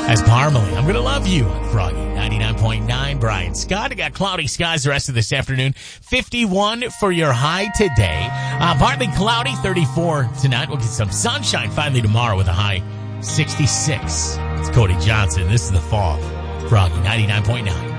As Parmalee, I'm going to love you on Froggy 99.9. Brian Scott. I got cloudy skies the rest of this afternoon. 51 for your high today. Partly cloudy, 34 tonight. We'll get some sunshine finally tomorrow with a high 66. It's Cody Johnson. This is the fall. Froggy 99.9.